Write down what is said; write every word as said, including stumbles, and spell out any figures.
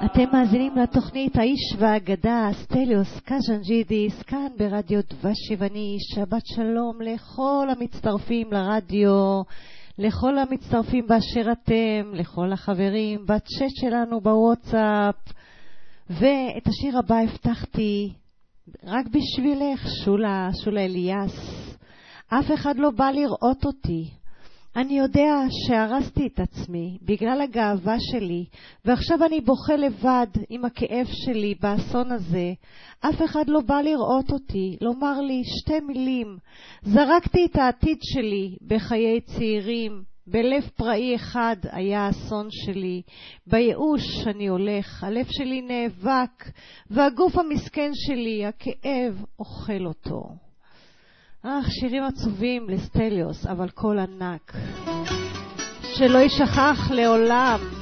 אתם מאזינים לתוכנית האיש והאגדה, סטליוס קז'נג'ידיס, כאן ברדיו דבש יווני. שבת שלום לכל המצטרפים לרדיו, לכל המצטרפים באשר אתם, לכל החברים בצ'אט שלנו בוואטסאפ. ואת השיר הבא הבטחתי רק בשבילך, שולה, שולה אליאס. אף אחד לא בא לראות אותי. אני יודע שהרסתי את עצמי בגלל הגאווה שלי, ועכשיו אני בוכה לבד עם הכאב שלי באסון הזה. אף אחד לא בא לראות אותי, לומר לי שתי מילים. זרקתי את העתיד שלי בחיי צעירים, בלב פראי אחד היה האסון שלי. בייאוש אני הולך, הלב שלי נאבק, והגוף המסכן שלי, הכאב אוכל אותו. אך, שירים עצובים לסטליוס, אבל קול ענק שלא ישכח לעולם.